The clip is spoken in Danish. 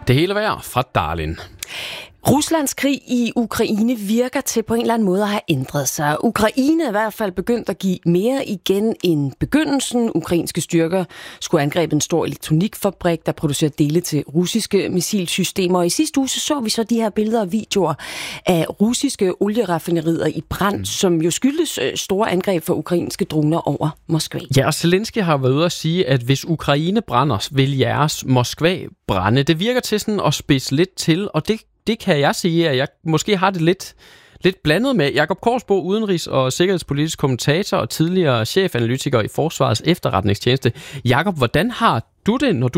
Det hele værd fra Darlin. Ruslands krig i Ukraine virker til på en eller anden måde at have ændret sig. Ukraine er i hvert fald begyndt at give mere igen end begyndelsen. Ukrainske styrker skulle angribe en stor elektronikfabrik, der producerer dele til russiske missilsystemer. Og i sidste uge så vi så de her billeder og videoer af russiske olieraffinerier i brand, som jo skyldes store angreb for ukrainske droner over Moskva. Ja, og Zelensky har været ude at sige, at hvis Ukraine brænder, vil jeres Moskva brænde. Det virker til sådan at spidse lidt til, og det kan jeg sige, at jeg måske har det lidt blandet med. Jakob Korsbo, udenrigs- og sikkerhedspolitisk kommentator og tidligere chefanalytiker i Forsvarets efterretningstjeneste. Jakob, hvordan har du det, når du